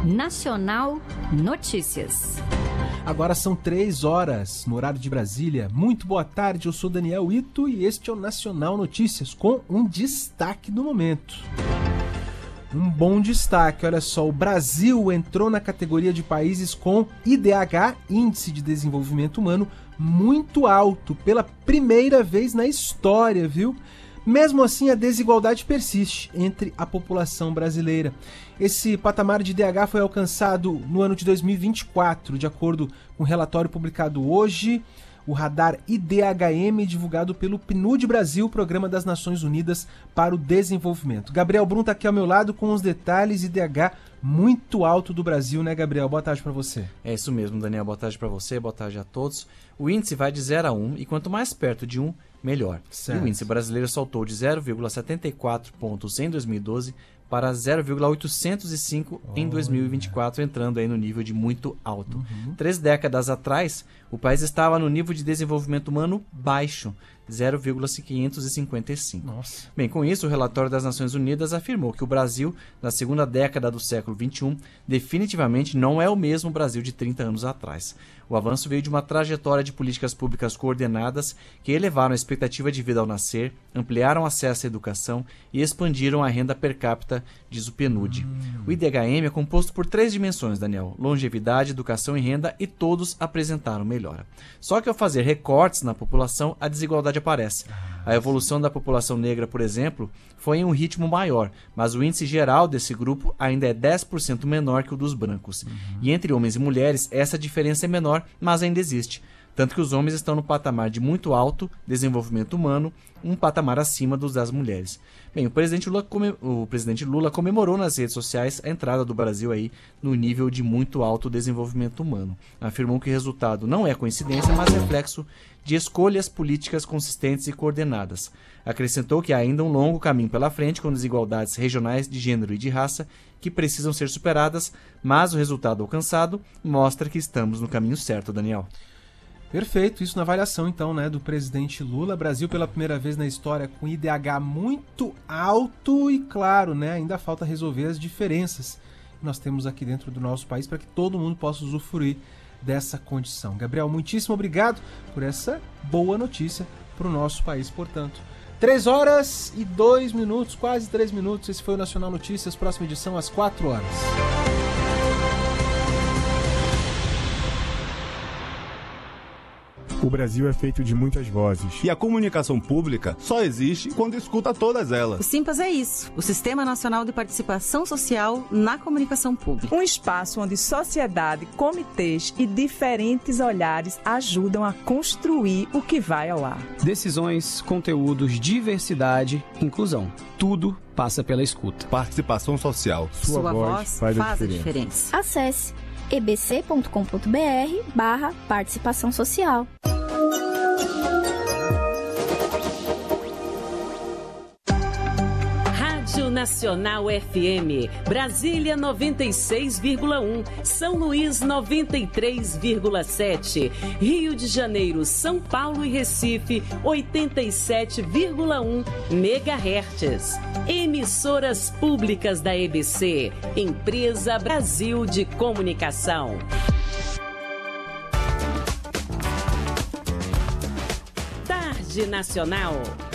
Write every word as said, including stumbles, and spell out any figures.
Nacional Notícias. Agora são três horas no horário de Brasília. Muito boa tarde, eu sou Daniel Ito e este é o Nacional Notícias com um destaque do momento. Um bom destaque, olha só, o Brasil entrou na categoria de países com I D H, Índice de Desenvolvimento Humano, muito alto, pela primeira vez na história, viu? Mesmo assim, a desigualdade persiste entre a população brasileira. Esse patamar de I D H foi alcançado no ano de dois mil e vinte e quatro, de acordo com um relatório publicado hoje, o radar I D H M, divulgado pelo P N U D Brasil, Programa das Nações Unidas para o Desenvolvimento. Gabriel Brum está aqui ao meu lado com os detalhes. I D H muito alto do Brasil, né, Gabriel? Boa tarde para você. É isso mesmo, Daniel. Boa tarde para você, boa tarde a todos. O índice vai de zero a um e quanto mais perto de um, melhor. Certo. E o índice brasileiro saltou de zero vírgula setenta e quatro pontos em dois mil e doze para zero vírgula oitocentos e cinco em dois mil e vinte e quatro, entrando aí no nível de muito alto. Uhum. Três décadas atrás, o país estava no nível de desenvolvimento humano baixo, zero vírgula quinhentos e cinquenta e cinco. Nossa. Bem, com isso, o relatório das Nações Unidas afirmou que o Brasil, na segunda década do século vinte e um, definitivamente não é o mesmo Brasil de trinta anos atrás. O avanço veio de uma trajetória de políticas públicas coordenadas que elevaram a expectativa de vida ao nascer, ampliaram o acesso à educação e expandiram a renda per capita, diz o P N U D. Hum. O I D H M é composto por três dimensões, Daniel: longevidade, educação e renda, e todos apresentaram melhora. Só que ao fazer recortes na população, a desigualdade aparece. A evolução da população negra, por exemplo, foi em um ritmo maior, mas o índice geral desse grupo ainda é dez por cento menor que o dos brancos. Uhum. E entre homens e mulheres, essa diferença é menor, mas ainda existe. Tanto que os homens estão no patamar de muito alto desenvolvimento humano, um patamar acima dos das mulheres. Bem, o presidente Lula, come... o presidente Lula comemorou nas redes sociais a entrada do Brasil aí no nível de muito alto desenvolvimento humano. Afirmou que o resultado não é coincidência, mas reflexo de escolhas políticas consistentes e coordenadas. Acrescentou que há ainda um longo caminho pela frente, com desigualdades regionais de gênero e de raça que precisam ser superadas, mas o resultado alcançado mostra que estamos no caminho certo, Daniel. Perfeito, isso na avaliação então, né, do presidente Lula. Brasil pela primeira vez na história com I D H muito alto e, claro, né, ainda falta resolver as diferenças que nós temos aqui dentro do nosso país para que todo mundo possa usufruir dessa condição. Gabriel, muitíssimo obrigado por essa boa notícia para o nosso país, portanto. Três horas e dois minutos, quase três minutos, esse foi o Nacional Notícias, próxima edição às quatro horas. O Brasil é feito de muitas vozes. E a comunicação pública só existe quando escuta todas elas. O Simpas é isso, o Sistema Nacional de Participação Social na Comunicação Pública. Um espaço onde sociedade, comitês e diferentes olhares ajudam a construir o que vai ao ar. Decisões, conteúdos, diversidade, inclusão. Tudo passa pela escuta. Participação social. Sua, Sua voz, voz faz, faz a, diferença. a diferença. Acesse e b c ponto com ponto b r barra participação social. Rádio Nacional F M, Brasília noventa e seis vírgula um, São Luís noventa e três vírgula sete, Rio de Janeiro, São Paulo e Recife oitenta e sete vírgula um megahertz. Emissoras públicas da E B C, Empresa Brasil de Comunicação. Tarde Nacional.